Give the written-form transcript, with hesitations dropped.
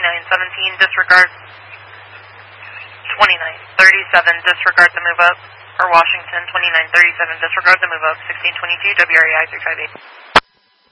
2917, disregard 2937, disregard the move up. Or Washington 2937, disregard the move up. 1622, WREI 358.